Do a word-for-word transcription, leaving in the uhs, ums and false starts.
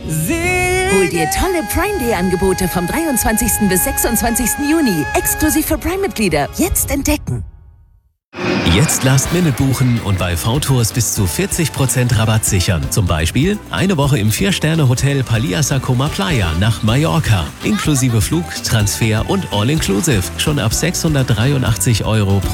Hol dir tolle Prime Day Angebote vom dreiundzwanzigsten bis sechsundzwanzigsten Juni. Exklusiv für Prime-Mitglieder. Jetzt entdecken. Jetzt Last-Minute buchen und bei V-Tours bis zu vierzig Prozent Rabatt sichern. Zum Beispiel eine Woche im vier-Sterne-Hotel Palia Sacoma Playa nach Mallorca. Inklusive Flug, Transfer und All-Inclusive. Schon ab sechshundertdreiundachtzig Euro pro